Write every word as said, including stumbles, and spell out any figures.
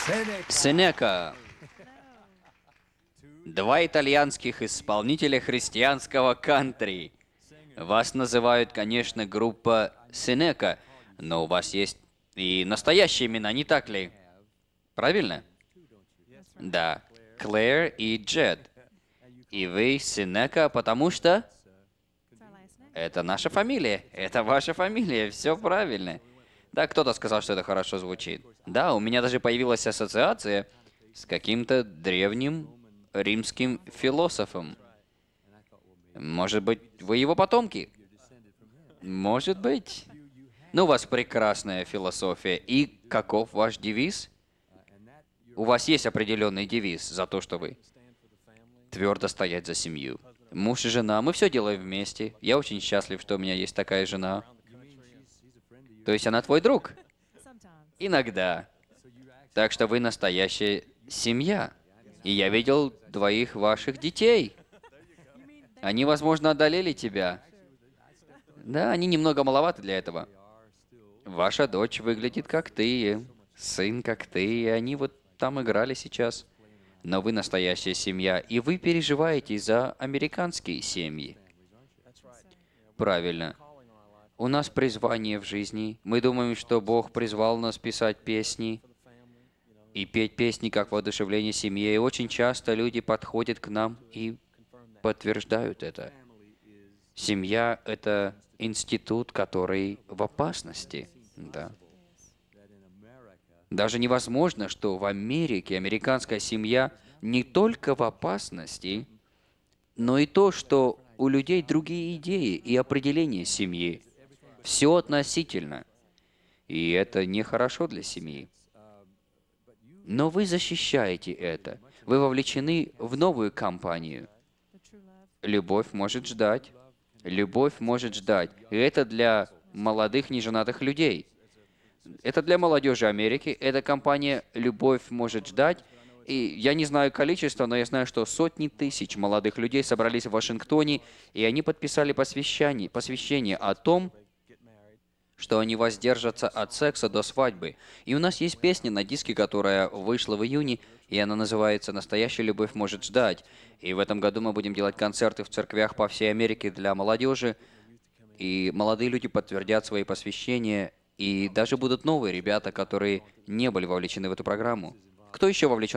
Сенека. Два итальянских исполнителя христианского кантри. Вас называют, конечно, группа Сенека, но у вас есть и настоящие имена, не так ли? Правильно? Да. Клэр и Джед. И вы Сенека, потому что это наша фамилия. Это ваша фамилия. Все правильно. Да, кто-то сказал, что это хорошо звучит. Да, у меня даже появилась ассоциация с каким-то древним римским философом. Может быть, вы его потомки? Может быть. Ну, у вас прекрасная философия. И каков ваш девиз? У вас есть определенный девиз за то, что вы твердо стоять за семью. Муж и жена, мы все делаем вместе. Я очень счастлив, что у меня есть такая жена. То есть она твой друг? Иногда. Так что вы настоящая семья. И я видел двоих ваших детей. Они, возможно, одолели тебя. Да, они немного маловаты для этого. Ваша дочь выглядит как ты, сын как ты, и они вот там играли сейчас. Но вы настоящая семья, и вы переживаете за американские семьи. Правильно. У нас призвание в жизни. Мы думаем, что Бог призвал нас писать песни и петь песни как воодушевление семье. И очень часто люди подходят к нам и подтверждают это. Семья — это институт, который в опасности. Да. Даже невозможно, что в Америке американская семья не только в опасности, но и то, что у людей другие идеи и определения семьи. Все относительно. И это нехорошо для семьи. Но вы защищаете это. Вы вовлечены в новую кампанию. Любовь может ждать. Любовь может ждать. И это для молодых неженатых людей. Это для молодежи Америки. Эта компания «Любовь может ждать». И я не знаю количество, но я знаю, что сотни тысяч молодых людей собрались в Вашингтоне, и они подписали посвящение, посвящение о том, что они воздержатся от секса до свадьбы. И у нас есть песня на диске, которая вышла в июне, и она называется «Настоящая любовь может ждать». И в этом году мы будем делать концерты в церквях по всей Америке для молодежи, и молодые люди подтвердят свои посвящения, и даже будут новые ребята, которые не были вовлечены в эту программу. Кто еще вовлечен